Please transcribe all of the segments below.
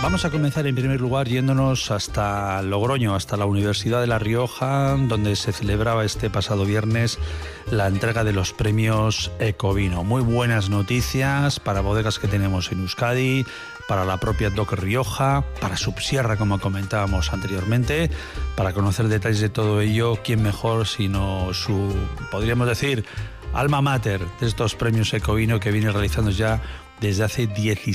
Vamos a comenzar en primer lugar yéndonos hasta Logroño, hasta la Universidad de La Rioja, donde se celebraba este pasado viernes la entrega de los premios Ecovino. Muy buenas noticias para bodegas que tenemos en Euskadi, para la propia DOC Rioja, para Subsierra, como comentábamos anteriormente. Para conocer detalles de todo ello, ¿quién mejor sino su, podríamos decir, alma mater de estos premios Ecovino que viene realizando ya desde hace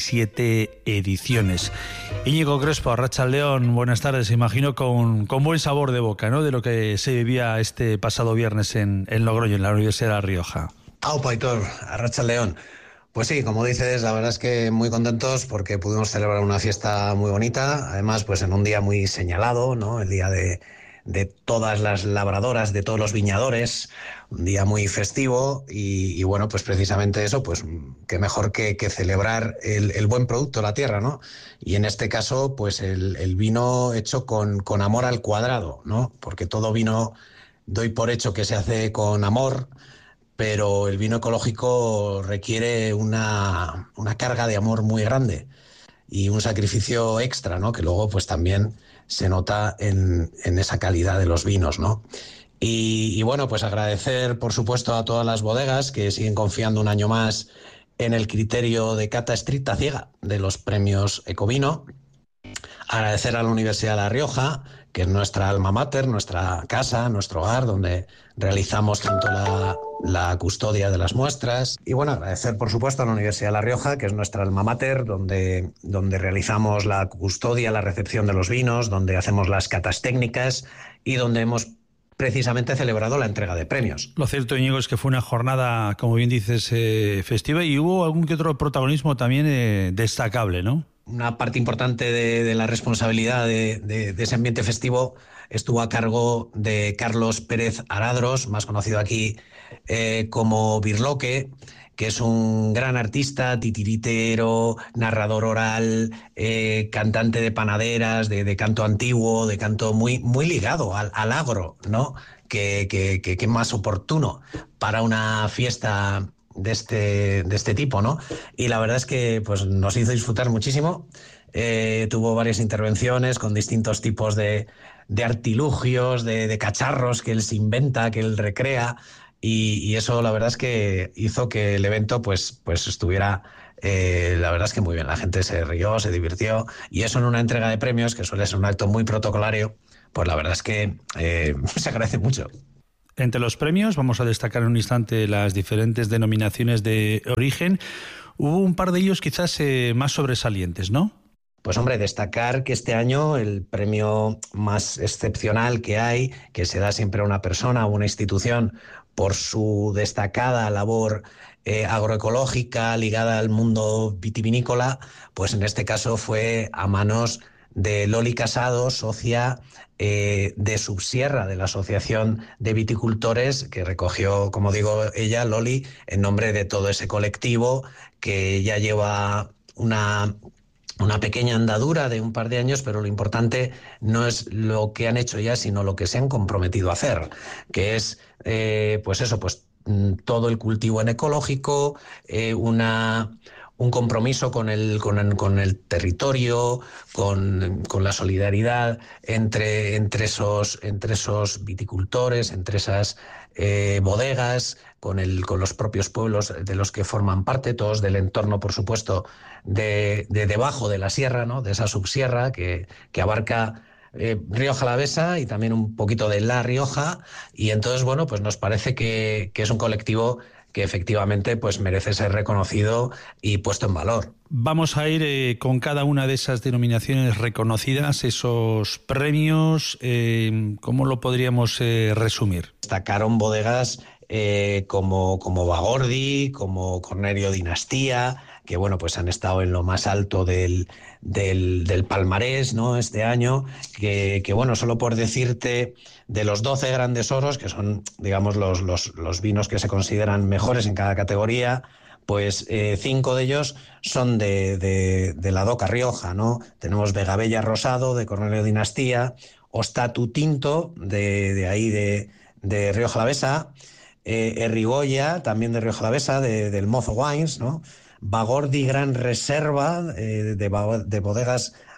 17 ediciones. Íñigo Crespo, Arratsaldeon, buenas tardes. Imagino con buen sabor de boca, ¿no?, de lo que se vivía este pasado viernes en Logroño, en la Universidad de La Rioja. Aupa, Aitor, Arratsaldeon. Pues sí, como dices, la verdad es que muy contentos porque pudimos celebrar una fiesta muy bonita, además pues en un día muy señalado, ¿no?, el día de todas las labradoras, de todos los viñadores, un día muy festivo y bueno, pues precisamente eso, pues qué mejor que celebrar el buen producto de la tierra, ¿no? Y en este caso, pues el vino hecho con amor al cuadrado, ¿no? Porque todo vino doy por hecho que se hace con amor, pero el vino ecológico requiere una carga de amor muy grande y un sacrificio extra, ¿no?, que luego pues también se nota en esa calidad de los vinos, ¿no? Y bueno, pues agradecer por supuesto a todas las bodegas que siguen confiando un año más en el criterio de cata estricta ciega de los premios Ecovino. Agradecer a la Universidad de La Rioja, que es nuestra alma mater, nuestra casa, nuestro hogar, donde realizamos tanto la custodia de las muestras. Y bueno, agradecer por supuesto a la Universidad de La Rioja, que es nuestra alma mater, donde realizamos la custodia, la recepción de los vinos, donde hacemos las catas técnicas y donde hemos precisamente celebrado la entrega de premios. Lo cierto, Íñigo, es que fue una jornada, como bien dices, festiva, y hubo algún que otro protagonismo también destacable, ¿no? Una parte importante de la responsabilidad de ese ambiente festivo estuvo a cargo de Carlos Pérez Aradros, más conocido aquí como Birloque, que es un gran artista, titiritero, narrador oral, cantante de panaderas, de canto antiguo, de canto muy ligado al agro, ¿no? Que más oportuno para una fiesta de este tipo, ¿no? Y la verdad es que pues nos hizo disfrutar muchísimo. Tuvo varias intervenciones con distintos tipos de artilugios, de cacharros que él se inventa, que él recrea, y eso la verdad es que hizo que el evento pues estuviera la verdad es que muy bien. La gente se rió, se divirtió, y eso en una entrega de premios que suele ser un acto muy protocolario, pues la verdad es que se agradece mucho. Entre los premios vamos a destacar en un instante las diferentes denominaciones de origen. Hubo un par de ellos quizás más sobresalientes, ¿no? Pues hombre, destacar que este año el premio más excepcional que hay, que se da siempre a una persona o una institución por su destacada labor agroecológica ligada al mundo vitivinícola, pues en este caso fue a manos de Loli Casado, socia de Subsierra, de la Asociación de Viticultores, que recogió, como digo ella, Loli, en nombre de todo ese colectivo que ya lleva una pequeña andadura de un par de años, pero lo importante no es lo que han hecho ya, sino lo que se han comprometido a hacer, que es, pues eso, pues todo el cultivo en ecológico, un compromiso con el territorio, con la solidaridad entre esos viticultores, entre esas bodegas, con los propios pueblos de los que forman parte, todos del entorno, por supuesto, de debajo de la sierra, ¿no?, de esa subsierra que abarca Rioja Alavesa y también un poquito de La Rioja, y entonces, bueno, pues nos parece que es un colectivo que efectivamente pues merece ser reconocido y puesto en valor. Vamos a ir con cada una de esas denominaciones reconocidas, esos premios, ¿cómo lo podríamos resumir? Destacaron bodegas como Bagordi, como Cornelio Dinastía, que bueno, pues han estado en lo más alto del palmarés, ¿no?, este año, que bueno, solo por decirte, de los 12 grandes oros, que son, digamos, los vinos que se consideran mejores en cada categoría, pues 5 de ellos son de la DOC Rioja, ¿no? Tenemos Vegabella Rosado, de Cornelio Dinastía, Ostatu Tinto, de ahí de Rioja Alavesa, Errigoya, también de Rioja Alavesa, del Mozo Wines, ¿no? Bagordi Gran Reserva, de bodegas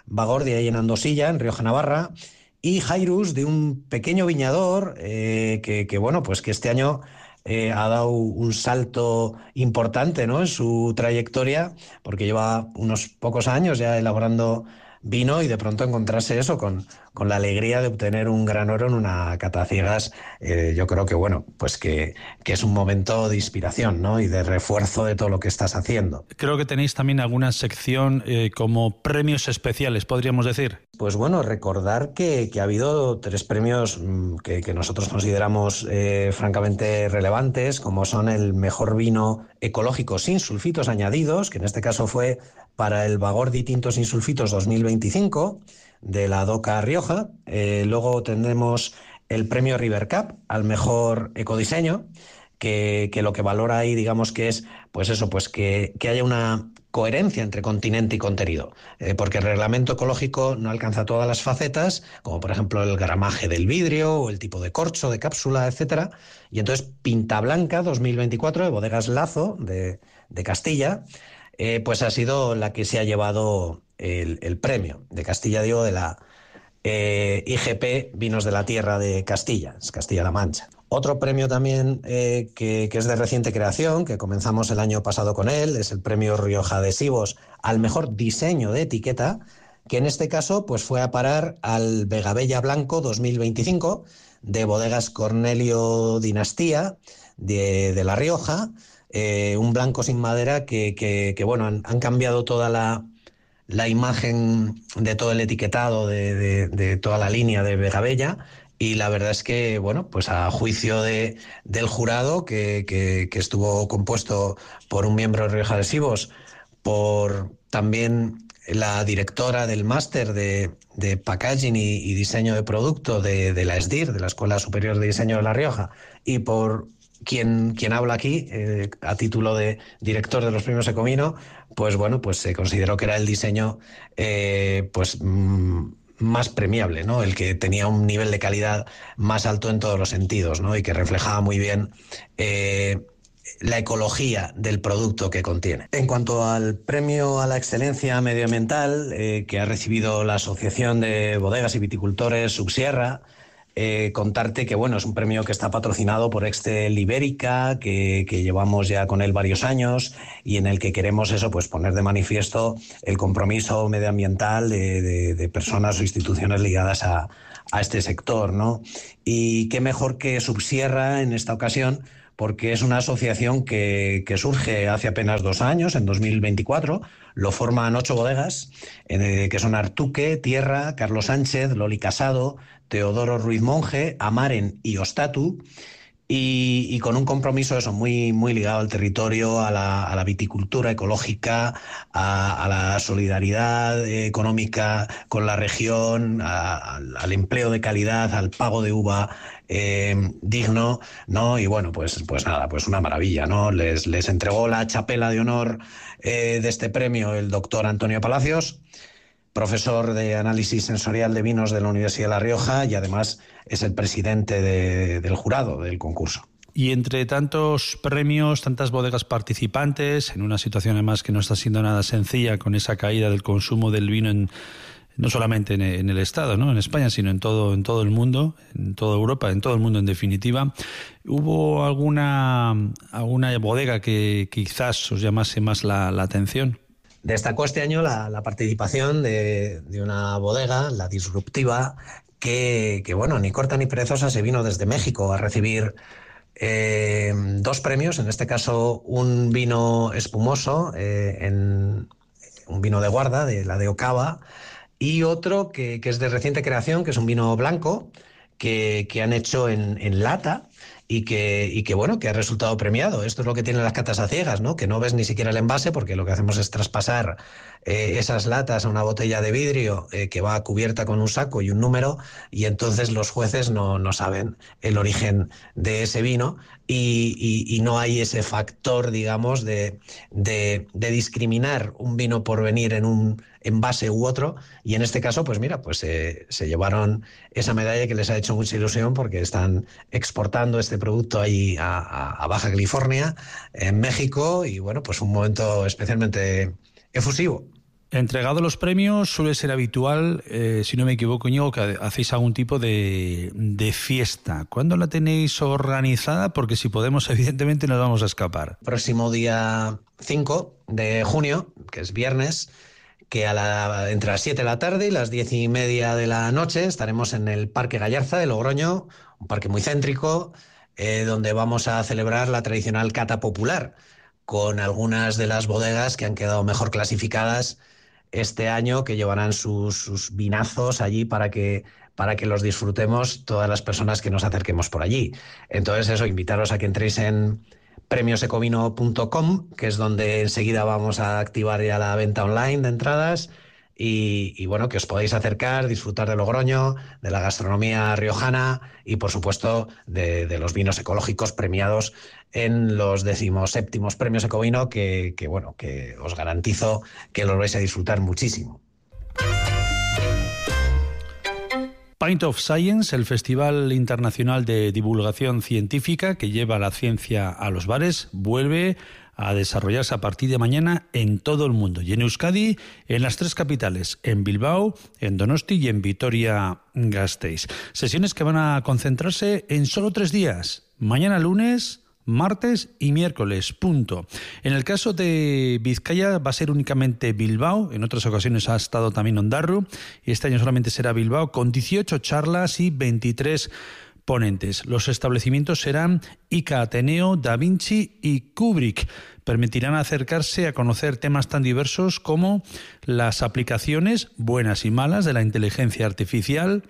Bagordia y en Andosilla, en Rioja Navarra, y Jairus, de un pequeño viñador bueno, pues que este año ha dado un salto importante, ¿no?, en su trayectoria, porque lleva unos pocos años ya elaborando vino, y de pronto encontrarse eso con la alegría de obtener un gran oro en una cata a ciegas, yo creo que, bueno, pues que es un momento de inspiración, ¿no?, y de refuerzo de todo lo que estás haciendo. Creo que tenéis también alguna sección como premios especiales, podríamos decir. Pues bueno, recordar que ha habido 3 premios que nosotros consideramos francamente relevantes, como son el mejor vino ecológico sin sulfitos añadidos, que en este caso fue para el Bagordi Tinto sin sulfitos 2025 de la DOCA Rioja. Luego tendremos el premio River Cup al mejor ecodiseño, que lo que valora ahí, digamos, que es pues eso, pues que haya una coherencia entre continente y contenido, porque el reglamento ecológico no alcanza todas las facetas, como por ejemplo el gramaje del vidrio o el tipo de corcho, de cápsula, etcétera. Y entonces Pinta Blanca 2024 de Bodegas Lazo de Castilla, pues ha sido la que se ha llevado el premio de Castilla, digo, de la IGP Vinos de la Tierra de Castilla, es Castilla-La Mancha. Otro premio también que es de reciente creación, que comenzamos el año pasado con él, es el premio Rioja Adhesivos al mejor diseño de etiqueta, que en este caso pues fue a parar al Vegabella Blanco 2025 de Bodegas Cornelio Dinastía de La Rioja, un blanco sin madera que bueno, han cambiado toda la imagen de todo el etiquetado de toda la línea de Vegabella. Y la verdad es que, bueno, pues a juicio del jurado, que estuvo compuesto por un miembro de Rioja Adhesivos, por también la directora del máster de packaging y diseño de producto de la ESDIR, de la Escuela Superior de Diseño de La Rioja, y por quien habla aquí, a título de director de los premios Ecovino, pues bueno, pues se consideró que era el diseño más premiable, ¿no?, el que tenía un nivel de calidad más alto en todos los sentidos, ¿no?, y que reflejaba muy bien la ecología del producto que contiene. En cuanto al premio a la excelencia medioambiental que ha recibido la Asociación de Bodegas y Viticultores Subsierra, contarte que bueno, es un premio que está patrocinado por Excel Ibérica, que llevamos ya con él varios años, y en el que queremos eso, pues poner de manifiesto el compromiso medioambiental de personas o instituciones ligadas a este sector, ¿no? Y qué mejor que Subsierra en esta ocasión, porque es una asociación que surge hace apenas 2 años, en 2024, lo forman 8 bodegas, que son Artuque, Tierra, Carlos Sánchez, Loli Casado, Teodoro Ruiz Monge, Amaren y Ostatu, y con un compromiso eso muy, muy ligado al territorio, a la viticultura ecológica, a la solidaridad económica con la región, al empleo de calidad, al pago de uva digno, ¿no? Y bueno, pues nada, pues una maravilla, ¿no? Les entregó la chapela de honor de este premio el doctor Antonio Palacios, profesor de análisis sensorial de vinos de la Universidad de La Rioja, y además es el presidente del jurado del concurso. Y entre tantos premios, tantas bodegas participantes, en una situación además que no está siendo nada sencilla, con esa caída del consumo del vino no solamente en el Estado, ¿no?, en España, sino en todo el mundo, en toda Europa, en todo el mundo en definitiva, ¿hubo alguna bodega que quizás os llamase más la atención? Destacó este año la participación de una bodega, La Disruptiva, que bueno, ni corta ni perezosa, se vino desde México a recibir 2 premios, en este caso un vino espumoso, un vino de guarda, de la de Ocava, y otro que es de reciente creación, que es un vino blanco que han hecho en lata, y que bueno, que ha resultado premiado. Esto es lo que tienen las catas a ciegas, ¿no?, que no ves ni siquiera el envase, porque lo que hacemos es traspasar esas latas a una botella de vidrio que va cubierta con un saco y un número, y entonces los jueces no saben el origen de ese vino, y no hay ese factor, digamos, de discriminar un vino por venir en un envase u otro, y en este caso, pues mira, pues se llevaron esa medalla, que les ha hecho mucha ilusión, porque están exportando este producto ahí a Baja California, en México, y bueno, pues un momento especialmente efusivo. Entregado los premios, suele ser habitual, si no me equivoco, Íñigo, que hacéis algún tipo de fiesta. ¿Cuándo la tenéis organizada? Porque si podemos, evidentemente, nos vamos a escapar. Próximo día 5 de junio, que es viernes, que entre las 7 de la tarde y las 10:30 de la noche estaremos en el Parque Gallarza de Logroño, un parque muy céntrico, donde vamos a celebrar la tradicional cata popular, con algunas de las bodegas que han quedado mejor clasificadas este año, que llevarán sus vinazos allí para que los disfrutemos todas las personas que nos acerquemos por allí. Entonces eso, invitaros a que entréis en premiosecovino.com, que es donde enseguida vamos a activar ya la venta online de entradas, y bueno, que os podáis acercar, disfrutar de Logroño, de la gastronomía riojana y por supuesto de los vinos ecológicos premiados en los 17º Premios Ecovino, que os garantizo que los vais a disfrutar muchísimo. Pint of Science, el Festival Internacional de Divulgación Científica que lleva la ciencia a los bares, vuelve a desarrollarse a partir de mañana en todo el mundo. Y en Euskadi, en las 3 capitales, en Bilbao, en Donosti y en Vitoria-Gasteiz. Sesiones que van a concentrarse en solo 3 días. Mañana lunes, martes y miércoles, punto. En el caso de Vizcaya va a ser únicamente Bilbao, en otras ocasiones ha estado también Ondarru, y este año solamente será Bilbao, con 18 charlas y 23 ponentes. Los establecimientos serán ICA Ateneo, Da Vinci y Kubrick. Permitirán acercarse a conocer temas tan diversos como las aplicaciones, buenas y malas, de la inteligencia artificial,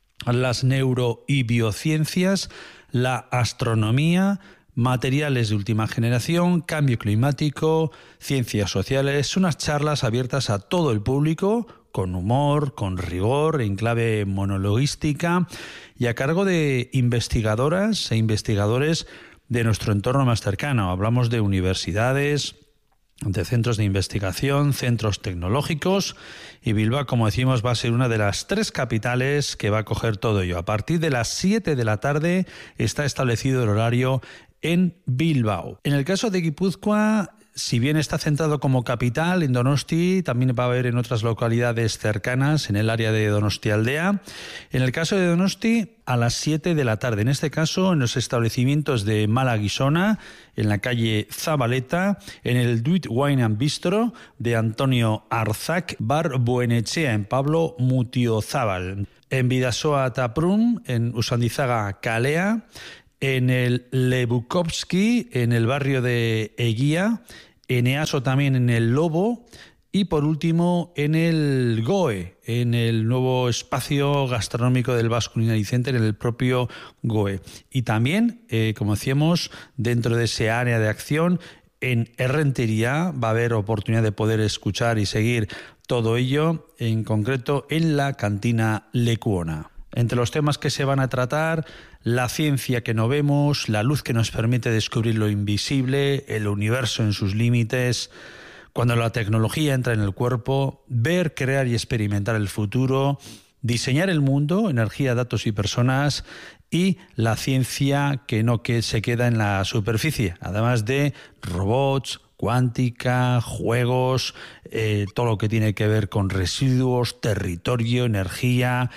las neuro y biociencias, la astronomía, materiales de última generación, cambio climático, ciencias sociales. Unas charlas abiertas a todo el público, con humor, con rigor, en clave monologuística y a cargo de investigadoras e investigadores de nuestro entorno más cercano. Hablamos de universidades, de centros de investigación, centros tecnológicos, y Bilbao, como decimos, va a ser una de las 3 capitales que va a coger todo ello. A partir de las 7 de la tarde está establecido el horario en Bilbao. En el caso de Guipúzcoa, si bien está centrado como capital en Donosti, también va a haber en otras localidades cercanas en el área de Donostialdea. En el caso de Donosti, a las 7 de la tarde. En este caso, en los establecimientos de Malaguisona, en la calle Zabaleta, en el Duit Wine and Bistro de Antonio Arzac, Bar Buenechea en Pablo Mutiozábal, en Bidasoa Taprun, en Usandizaga Calea, en el Le Bukowski, en el barrio de Eguía, en Easo también en el Lobo, y por último en el GOE, en el nuevo espacio gastronómico del Basque Culinary Center, en el propio GOE. Y también, como decíamos, dentro de ese área de acción, en Errentería va a haber oportunidad de poder escuchar y seguir todo ello, en concreto en la cantina Lecuona. Entre los temas que se van a tratar, la ciencia que no vemos, la luz que nos permite descubrir lo invisible, el universo en sus límites, cuando la tecnología entra en el cuerpo, ver, crear y experimentar el futuro, diseñar el mundo, energía, datos y personas, y la ciencia que se queda en la superficie, además de robots, cuántica, juegos, todo lo que tiene que ver con residuos, territorio, energía,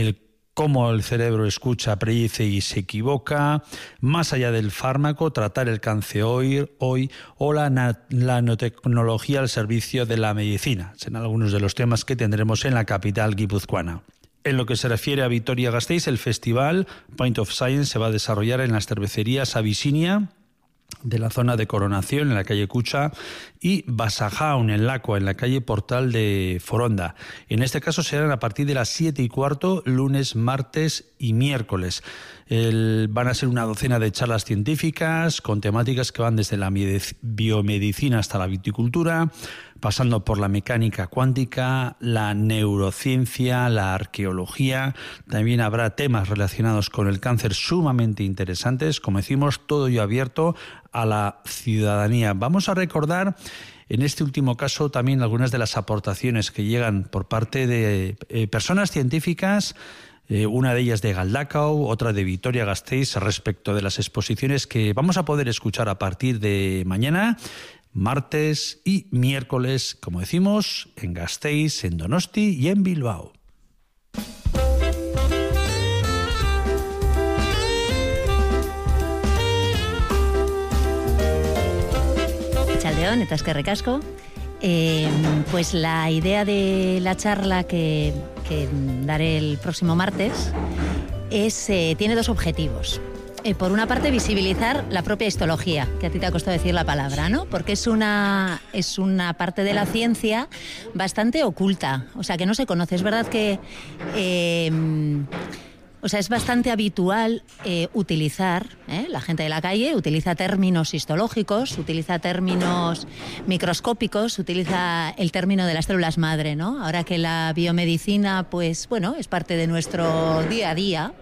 cómo el cerebro escucha, predice y se equivoca, más allá del fármaco, tratar el cáncer hoy o la nanotecnología al servicio de la medicina. Serán algunos de los temas que tendremos en la capital guipuzcoana. En lo que se refiere a Vitoria-Gasteiz, el festival Pint of Science se va a desarrollar en las cervecerías Abisinia, de la zona de Coronación, en la calle Cucha, y Basajaun, en Lacua, en la calle Portal de Foronda. En este caso serán a partir de las 7:15, lunes, martes y miércoles. Van a ser una docena de charlas científicas con temáticas que van desde la biomedicina hasta la viticultura, pasando por la mecánica cuántica, la neurociencia, la arqueología. También habrá temas relacionados con el cáncer sumamente interesantes, como decimos, todo ello abierto a la ciudadanía. Vamos a recordar en este último caso también algunas de las aportaciones que llegan por parte de personas científicas, una de ellas de Galdakao, otra de Vitoria-Gasteiz, respecto de las exposiciones que vamos a poder escuchar a partir de mañana martes y miércoles, como decimos, en Gasteiz, en Donosti y en Bilbao. Chaldeón, eta eskerrik asko. Pues la idea de la charla que daré el próximo martes tiene dos objetivos. Por una parte, visibilizar la propia histología, que a ti te ha costado decir la palabra, ¿no? Porque es una parte de la ciencia bastante oculta, o sea, que no se conoce. Es verdad que es bastante habitual utilizar, la gente de la calle utiliza términos histológicos, utiliza términos microscópicos, utiliza el término de las células madre, ¿no? Ahora que la biomedicina, pues bueno, es parte de nuestro día a día,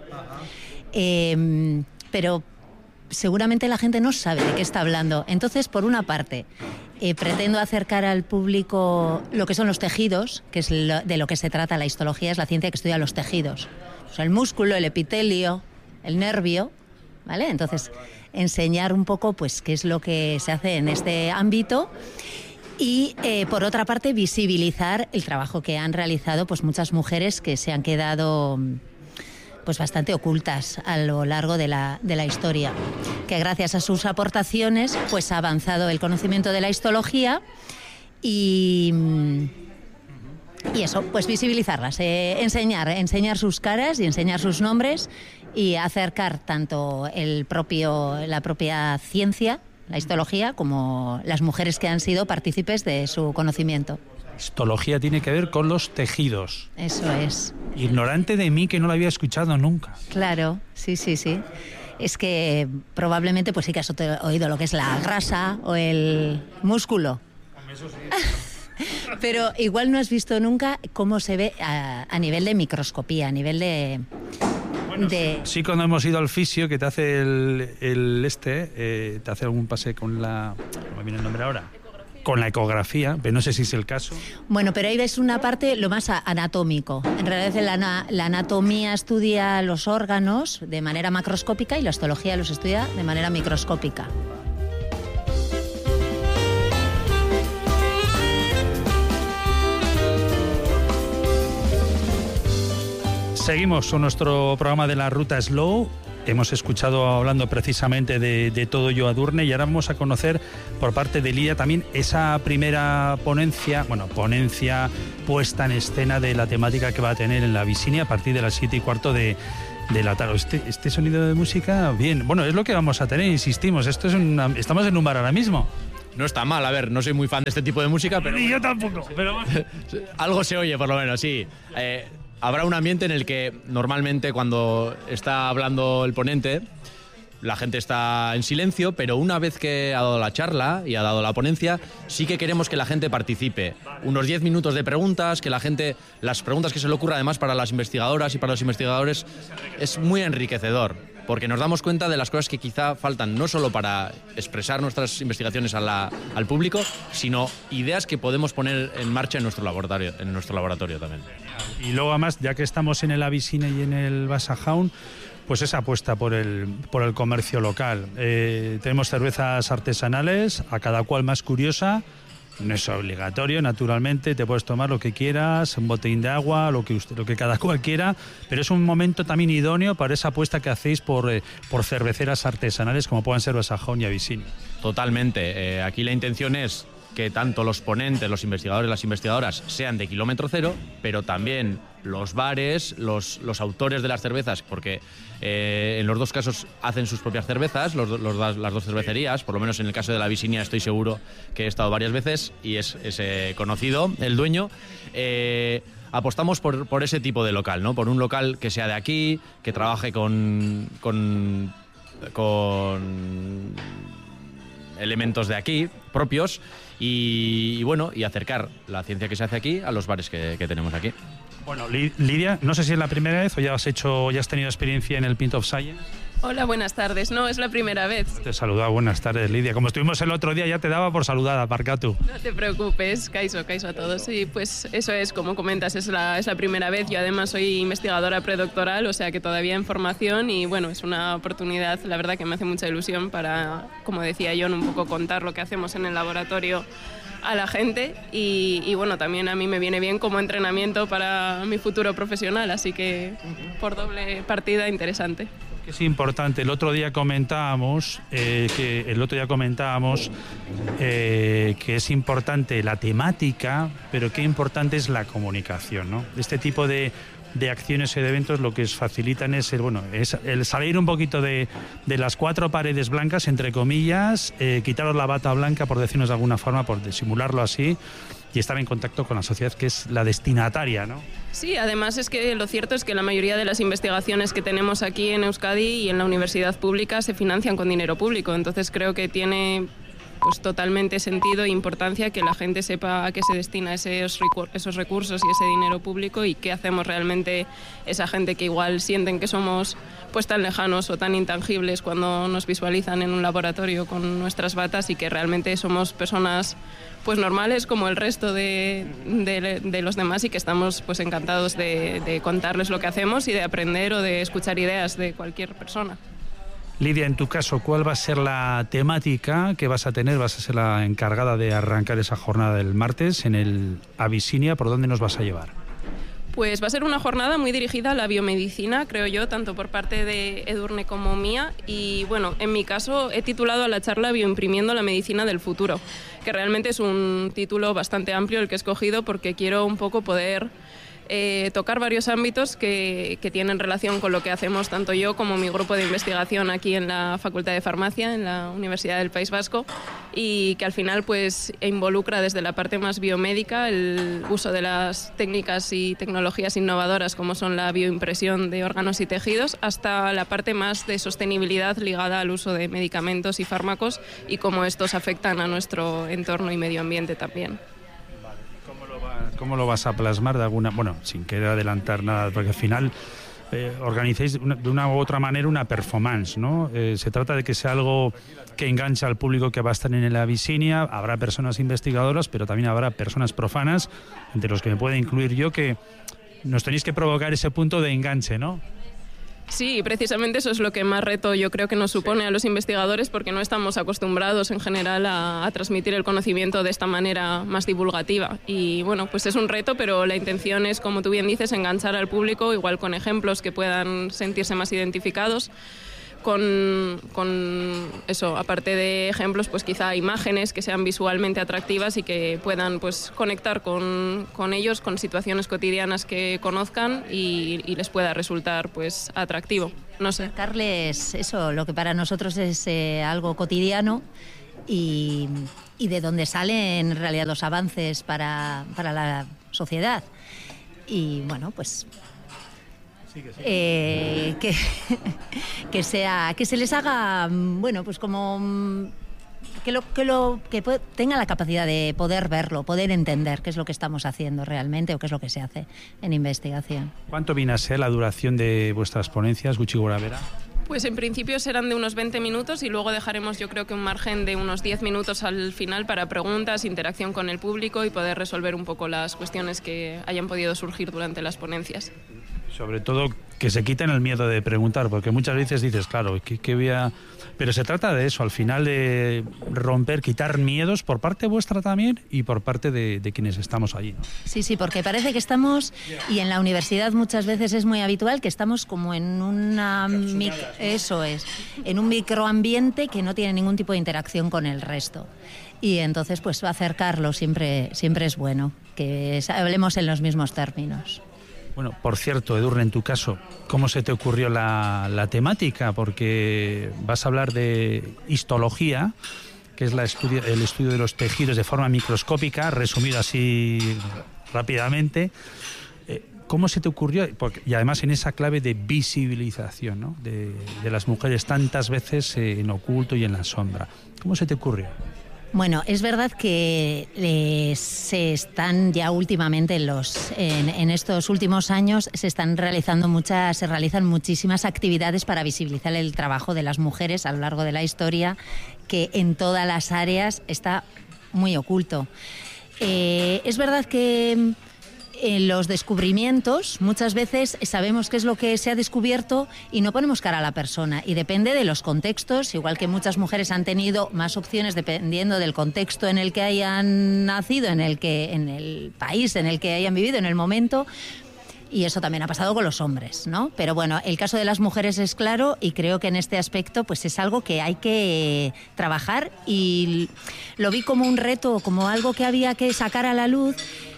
pero seguramente la gente no sabe de qué está hablando. Entonces, por una parte, pretendo acercar al público lo que son los tejidos, que es de lo que se trata la histología, es la ciencia que estudia los tejidos. O sea, el músculo, el epitelio, el nervio, ¿vale? Entonces, enseñar un poco, pues, qué es lo que se hace en este ámbito y, por otra parte, visibilizar el trabajo que han realizado, pues, muchas mujeres que se han quedado, pues, bastante ocultas a lo largo de la historia, que gracias a sus aportaciones, pues, ha avanzado el conocimiento de la histología y eso, pues visibilizarlas, enseñar sus caras y enseñar sus nombres y acercar tanto la propia ciencia, la histología, como las mujeres que han sido partícipes de su conocimiento. Histología tiene que ver con los tejidos. Eso es. Ignorante de mí, que no lo había escuchado nunca. Claro, sí. Es que probablemente pues sí que has oído lo que es la grasa o el músculo. Eso sí. Pero igual no has visto nunca cómo se ve a nivel de microscopía, a nivel de... Bueno, sí, cuando hemos ido al fisio, que te hace te hace algún pase con la... ¿Cómo me viene el nombre ahora? Con la ecografía, pero no sé si es el caso. Bueno, pero ahí ves una parte lo más anatómico. En realidad la anatomía estudia los órganos de manera macroscópica y la histología los estudia de manera microscópica. Seguimos con nuestro programa de la Ruta Slow. Hemos escuchado hablando precisamente de Todo Yo Adurne y ahora vamos a conocer por parte de Lidia también esa primera ponencia puesta en escena de la temática que va a tener en la Visinia a partir de las 7:15 de la tarde. Este sonido de música, bien. Bueno, es lo que vamos a tener, insistimos. Estamos en un bar ahora mismo. No está mal, a ver, no soy muy fan de este tipo de música, pero... Ni yo tampoco, pero... Algo se oye, por lo menos, sí. Habrá un ambiente en el que normalmente cuando está hablando el ponente la gente está en silencio, pero una vez que ha dado la charla y ha dado la ponencia, sí que queremos que la gente participe. Unos 10 minutos de preguntas, que la gente, las preguntas que se le ocurra además para las investigadoras y para los investigadores, es muy enriquecedor, porque nos damos cuenta de las cosas que quizá faltan, no solo para expresar nuestras investigaciones al público, sino ideas que podemos poner en marcha en nuestro laboratorio también. Y luego además, ya que estamos en el Avisine y en el Basajaun, pues esa apuesta por el comercio local. Tenemos cervezas artesanales, a cada cual más curiosa. No es obligatorio, naturalmente, te puedes tomar lo que quieras, un botellín de agua, lo que cada cual quiera, pero es un momento también idóneo para esa apuesta que hacéis por cerveceras artesanales como puedan ser Basajaun y Avisine. Totalmente. Aquí la intención es que tanto los ponentes, los investigadores, las investigadoras sean de kilómetro cero, pero también los bares, los autores de las cervezas, porque en los dos casos hacen sus propias cervezas, las dos cervecerías, por lo menos en el caso de la Visinia estoy seguro que he estado varias veces y es conocido el dueño. Apostamos por ese tipo de local, ¿no? Por un local que sea de aquí, que trabaje con elementos de aquí, propios, y bueno, y acercar la ciencia que se hace aquí a los bares que tenemos aquí. Bueno, Lidia, no sé si es la primera vez o ya has tenido experiencia en el Pint of Science. Hola, buenas tardes. No, es la primera vez. Te saludaba, buenas tardes, Lidia. Como estuvimos el otro día, ya te daba por saludada, Parcatu. No te preocupes, Kaiso a todos. Sí, pues eso es, como comentas, es la primera vez. Yo además soy investigadora predoctoral, o sea que todavía en formación y bueno, es una oportunidad, la verdad que me hace mucha ilusión para, como decía John, un poco contar lo que hacemos en el laboratorio a la gente y bueno, también a mí me viene bien como entrenamiento para mi futuro profesional, así que por doble partida interesante. Es importante, el otro día comentábamos que es importante la temática, pero qué importante es la comunicación, ¿no? Este tipo de acciones y de eventos lo que facilitan es el salir un poquito de las cuatro paredes blancas, entre comillas, quitaros la bata blanca, por decirnos de alguna forma, por disimularlo así, y estar en contacto con la sociedad, que es la destinataria, ¿no? Sí, además es que lo cierto es que la mayoría de las investigaciones que tenemos aquí en Euskadi y en la universidad pública se financian con dinero público, entonces creo que tiene pues totalmente sentido e importancia que la gente sepa a qué se destina esos recursos y ese dinero público y qué hacemos realmente esa gente que igual sienten que somos pues tan lejanos o tan intangibles cuando nos visualizan en un laboratorio con nuestras batas y que realmente somos personas pues normales como el resto de los demás y que estamos pues encantados de contarles lo que hacemos y de aprender o de escuchar ideas de cualquier persona. Lidia, en tu caso, ¿cuál va a ser la temática que vas a tener? ¿Vas a ser la encargada de arrancar esa jornada del martes en el Abisinia? ¿Por dónde nos vas a llevar? Pues va a ser una jornada muy dirigida a la biomedicina, creo yo, tanto por parte de Edurne como mía. Y bueno, en mi caso he titulado a la charla Bioimprimiendo la medicina del futuro, que realmente es un título bastante amplio el que he escogido porque quiero un poco poder tocar varios ámbitos que tienen relación con lo que hacemos tanto yo como mi grupo de investigación aquí en la Facultad de Farmacia, en la Universidad del País Vasco, y que al final pues involucra desde la parte más biomédica el uso de las técnicas y tecnologías innovadoras como son la bioimpresión de órganos y tejidos, hasta la parte más de sostenibilidad ligada al uso de medicamentos y fármacos y cómo estos afectan a nuestro entorno y medio ambiente también. ¿Cómo lo vas a plasmar de alguna, sin querer adelantar nada, porque al final organizáis de una u otra manera una performance, ¿no? Se trata de que sea algo que enganche al público que va a estar en la Abisinia. Habrá personas investigadoras, pero también habrá personas profanas, entre los que me puedo incluir yo, que nos tenéis que provocar ese punto de enganche, ¿no? Sí, precisamente eso es lo que más reto yo creo que nos supone a los investigadores porque no estamos acostumbrados en general a transmitir el conocimiento de esta manera más divulgativa. Y bueno, pues es un reto, pero la intención es, como tú bien dices, enganchar al público, igual con ejemplos que puedan sentirse más identificados. Con eso, aparte de ejemplos, pues quizá imágenes que sean visualmente atractivas y que puedan pues conectar con ellos, con situaciones cotidianas que conozcan y les pueda resultar pues atractivo. No sé. Acercarles eso, lo que para nosotros es algo cotidiano y de donde salen en realidad los avances para la sociedad. Y bueno, pues que se les haga pues como que tenga la capacidad de poder verlo, poder entender qué es lo que estamos haciendo realmente o qué es lo que se hace en investigación. ¿Cuánto viene a ser la duración de vuestras ponencias, Gutxi gorabehera? Pues en principio serán de unos 20 minutos y luego dejaremos yo creo que un margen de unos 10 minutos al final para preguntas, interacción con el público y poder resolver un poco las cuestiones que hayan podido surgir durante las ponencias. Sobre todo que se quiten el miedo de preguntar, porque muchas veces dices, claro, ¿qué voy a...? Pero se trata de eso, al final de romper, quitar miedos por parte vuestra también y por parte de quienes estamos allí, ¿no? Sí, porque parece que estamos, y en la universidad muchas veces es muy habitual, que estamos como en en un microambiente que no tiene ningún tipo de interacción con el resto. Y entonces pues acercarlo siempre es bueno, que hablemos en los mismos términos. Bueno, por cierto, Edurne, en tu caso, ¿cómo se te ocurrió la temática? Porque vas a hablar de histología, que es el estudio de los tejidos de forma microscópica, resumido así rápidamente. ¿Cómo se te ocurrió? Y además en esa clave de visibilización, ¿no? de las mujeres tantas veces en oculto y en la sombra. ¿Cómo se te ocurrió? Bueno, es verdad que se están ya últimamente en estos últimos años se realizan muchísimas actividades para visibilizar el trabajo de las mujeres a lo largo de la historia, que en todas las áreas está muy oculto. Es verdad que en los descubrimientos muchas veces sabemos qué es lo que se ha descubierto y no ponemos cara a la persona, y depende de los contextos, igual que muchas mujeres han tenido más opciones dependiendo del contexto en el que hayan nacido, en el país en el que hayan vivido, en el momento. Y eso también ha pasado con los hombres, ¿no? Pero bueno, el caso de las mujeres es claro, y creo que en este aspecto pues es algo que hay que trabajar, y lo vi como un reto, como algo que había que sacar a la luz.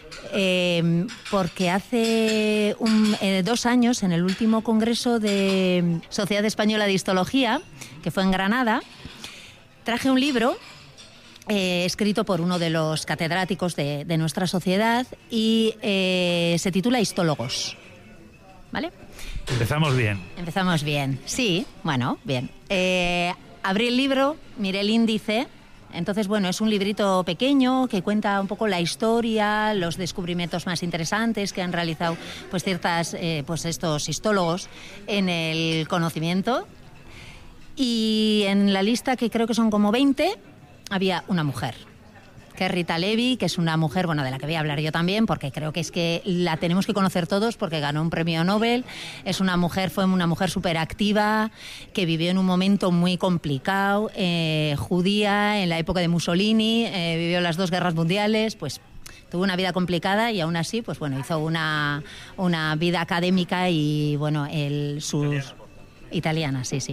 Porque hace 2 años, en el último congreso de Sociedad Española de Histología, que fue en Granada, traje un libro escrito por uno de los catedráticos de nuestra sociedad, y se titula Histólogos. ¿Vale? Empezamos bien, sí, bueno, bien. Abrí el libro, miré el índice. Entonces, bueno, es un librito pequeño que cuenta un poco la historia, los descubrimientos más interesantes que han realizado pues estos histólogos en el conocimiento. Y en la lista, que creo que son como 20, había una mujer, que es Rita Levi, que es una mujer, bueno, de la que voy a hablar yo también, porque creo que es que la tenemos que conocer todos, porque ganó un premio Nobel. Fue una mujer súper activa, que vivió en un momento muy complicado, judía, en la época de Mussolini, vivió las 2 guerras mundiales, pues tuvo una vida complicada, y aún así, pues bueno, hizo una vida académica, y bueno, italiana, sí.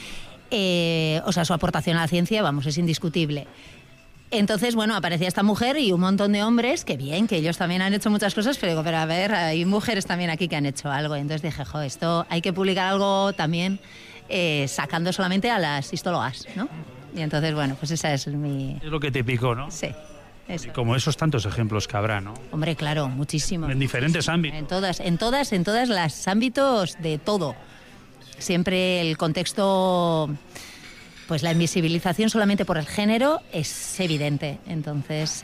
Su aportación a la ciencia, vamos, es indiscutible. Entonces, bueno, aparecía esta mujer y un montón de hombres, que bien, que ellos también han hecho muchas cosas, pero digo, pero a ver, hay mujeres también aquí que han hecho algo. Entonces dije, esto hay que publicar algo también, sacando solamente a las histólogas, ¿no? Y entonces, bueno, pues esa es mi... Es lo que te picó, ¿no? Sí. Eso. Y como esos tantos ejemplos que habrá, ¿no? Hombre, claro, muchísimo. En diferentes ámbitos. En todas las ámbitos de todo. Siempre el contexto... Pues la invisibilización solamente por el género es evidente. Entonces,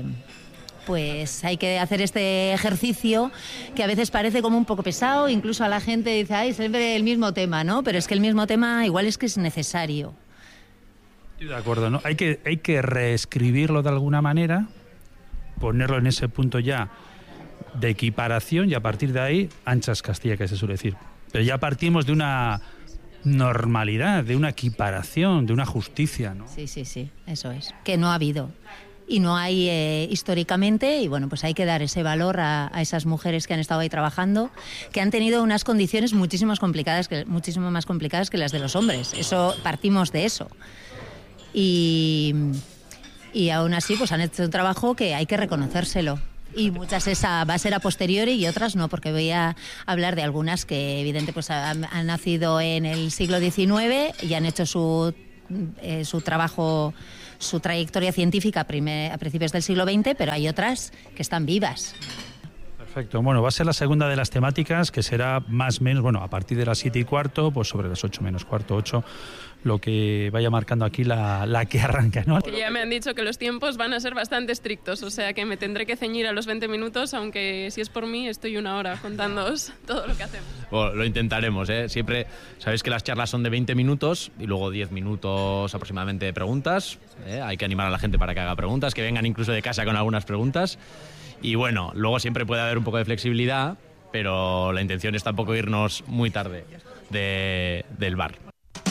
pues hay que hacer este ejercicio, que a veces parece como un poco pesado, incluso a la gente dice, ay, siempre el mismo tema, ¿no? Pero es que el mismo tema igual es que es necesario. Estoy de acuerdo, ¿no? Hay que reescribirlo de alguna manera, ponerlo en ese punto ya de equiparación, y a partir de ahí, anchas Castilla, que se suele decir. Pero ya partimos de una normalidad, de una equiparación, de una justicia, ¿no? Sí, eso es. Que no ha habido. Y no hay históricamente, y bueno, pues hay que dar ese valor a esas mujeres que han estado ahí trabajando, que han tenido unas condiciones muchísimo más complicadas que las de los hombres. Partimos de eso. Y aún así, pues han hecho un trabajo que hay que reconocérselo. Y muchas va a ser a posteriori y otras no, porque voy a hablar de algunas que evidentemente pues han nacido en el siglo XIX y han hecho su trabajo, su trayectoria científica a principios del siglo XX, pero hay otras que están vivas. Perfecto. Bueno, va a ser la segunda de las temáticas, que será más o menos, bueno, a partir de las 7:15, pues sobre las 8 menos cuarto, 8, lo que vaya marcando aquí la que arranca, ¿no? Que ya me han dicho que los tiempos van a ser bastante estrictos, o sea que me tendré que ceñir a los 20 minutos, aunque si es por mí estoy 1 hora contándoos todo lo que hacemos. Bueno, lo intentaremos, ¿eh? Siempre sabéis que las charlas son de 20 minutos y luego 10 minutos aproximadamente de preguntas, ¿eh? Hay que animar a la gente para que haga preguntas, que vengan incluso de casa con algunas preguntas. Y bueno, luego siempre puede haber un poco de flexibilidad, pero la intención es tampoco irnos muy tarde del bar.